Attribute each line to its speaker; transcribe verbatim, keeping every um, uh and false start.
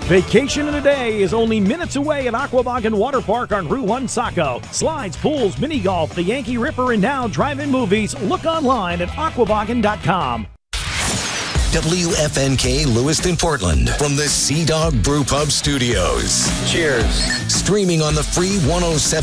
Speaker 1: Vacation in a day is only minutes away at Aquaboggin Water Park on Route one Saco. Slides, pools, mini golf, the Yankee Ripper, and now drive-in movies. Look online at aquaboggin dot com.
Speaker 2: W F N K Lewiston, Portland, from the Sea Dog Brew Pub Studios.
Speaker 3: Cheers.
Speaker 2: Streaming on the free one oh seven